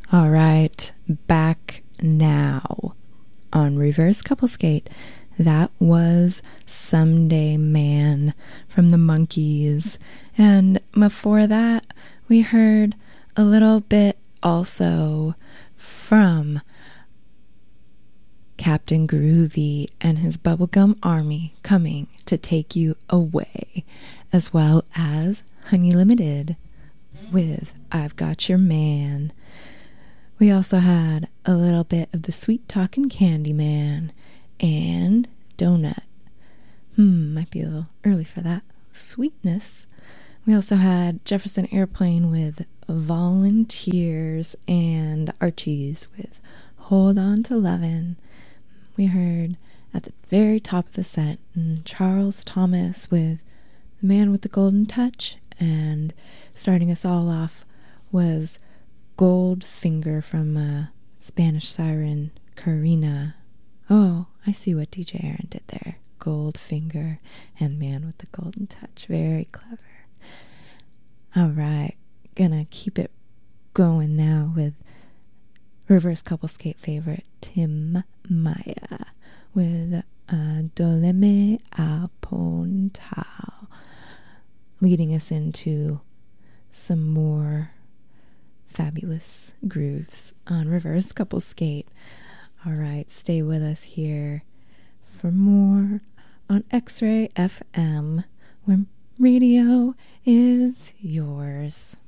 All right, back now on Reverse Couple Skate. That was Someday Man from the Monkees. And before that, we heard a little bit also from Captain Groovy and his Bubblegum Army Coming to Take You Away, as well as Honey Limited with I've Got Your Man. We also had a little bit of the Sweet Talkin' Candyman and Donut. Might be a little early for that. Sweetness. We also had Jefferson Airplane with Volunteers and Archies with Hold On to Lovin'. We heard at the very top of the set Charles Thomas with The Man with the Golden Touch, and starting us all off was Goldfinger from Spanish Siren, Karina. Oh, I see what DJ Aaron did there. Goldfinger and Man with the Golden Touch. Very clever. All right, gonna keep it going now with Reverse Couple Skate favorite Tim Maya with Doleme Apontao, leading us into some more fabulous grooves on Reverse Couple Skate. All right, stay with us here for more on X-Ray FM, where radio is yours.